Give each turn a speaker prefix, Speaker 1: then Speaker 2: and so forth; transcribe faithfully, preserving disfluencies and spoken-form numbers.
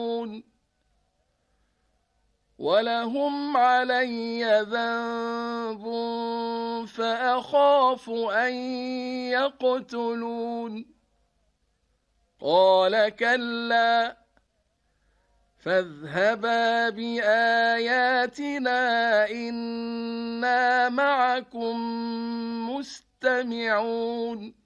Speaker 1: ولهم علي ذنب فأخاف أن يقتلون. قال كلا فاذهبا بآياتنا إنا معكم مستمعون.